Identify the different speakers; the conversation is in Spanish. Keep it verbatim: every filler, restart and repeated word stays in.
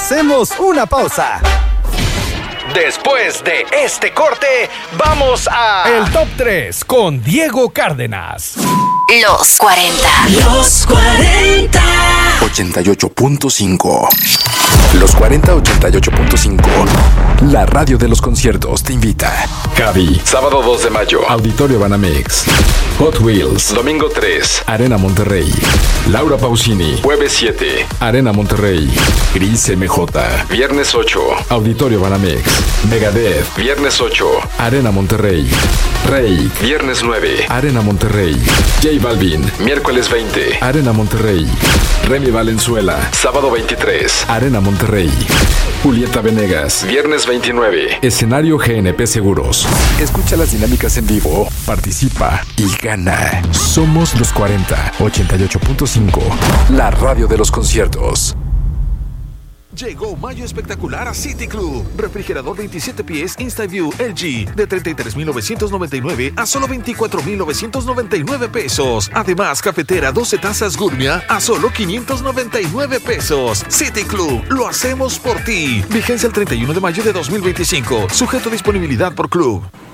Speaker 1: hacemos una pausa.
Speaker 2: Después de este corte, vamos a...
Speaker 3: El Top tres con Diego Cárdenas.
Speaker 4: Los cuarenta.
Speaker 5: Los cuarenta.
Speaker 6: ochenta y ocho punto cinco. Los cuarenta ochenta y ocho punto cinco. La radio de los conciertos te invita. Cavi, sábado dos de mayo, Auditorio Banamex. Hot Wheels, domingo tres, Arena Monterrey. Laura Pausini, jueves siete, Arena Monterrey. Gris M J, viernes ocho, Auditorio Banamex. Megadeth, viernes ocho, Arena Monterrey. Rey, viernes nueve, Arena Monterrey. J Balvin, miércoles veinte, Arena Monterrey. Remy Valenzuela, sábado veintitrés, Arena Monterrey. Julieta Venegas, viernes veintinueve, escenario G N P Seguros. Escucha las dinámicas en vivo, participa y gana. Somos los cuarenta ochenta y ocho punto cinco, la radio de los conciertos.
Speaker 7: Llegó mayo espectacular a City Club. Refrigerador veintisiete pies InstaView L G de treinta y tres mil novecientos noventa y nueve a solo veinticuatro mil novecientos noventa y nueve pesos. Además, cafetera doce tazas Gourmet a solo quinientos noventa y nueve pesos. City Club, lo hacemos por ti. Vigencia el treinta y uno de mayo de dos mil veinticinco. Sujeto a disponibilidad por club.